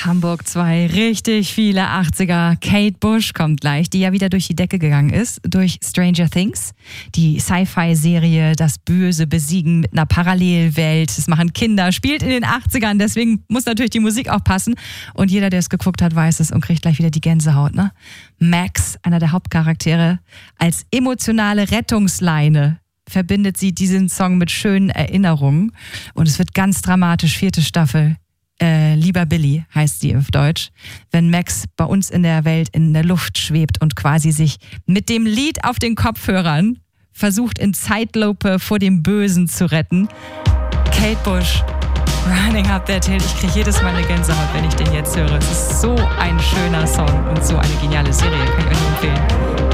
Hamburg 2, richtig viele 80er. Kate Bush kommt gleich, die ja wieder durch die Decke gegangen ist, durch Stranger Things. Die Sci-Fi-Serie Das Böse besiegen mit einer Parallelwelt. Das machen Kinder, spielt in den 80ern, deswegen muss natürlich die Musik auch passen. Und jeder, der es geguckt hat, weiß es und kriegt gleich wieder die Gänsehaut, ne? Max, einer der Hauptcharaktere, als emotionale Rettungsleine verbindet sie diesen Song mit schönen Erinnerungen. Und es wird ganz dramatisch, 4. Staffel. Lieber Billy heißt sie auf Deutsch, wenn Max bei uns in der Welt in der Luft schwebt und quasi sich mit dem Lied auf den Kopfhörern versucht, in Zeitlupe vor dem Bösen zu retten. Kate Bush, Running Up That Hill. Ich kriege jedes Mal eine Gänsehaut, wenn ich den jetzt höre. Es ist so ein schöner Song und so eine geniale Serie, kann ich euch empfehlen.